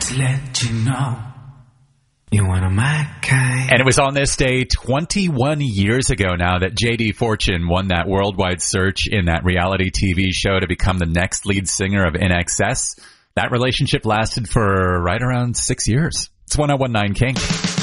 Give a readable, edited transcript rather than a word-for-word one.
just let you know you're one of my kind. And it was on this day 21 years ago now that J.D. Fortune won that worldwide search in that reality TV show to become the next lead singer of INXS. That relationship lasted for right around 6 years. It's 1019 King.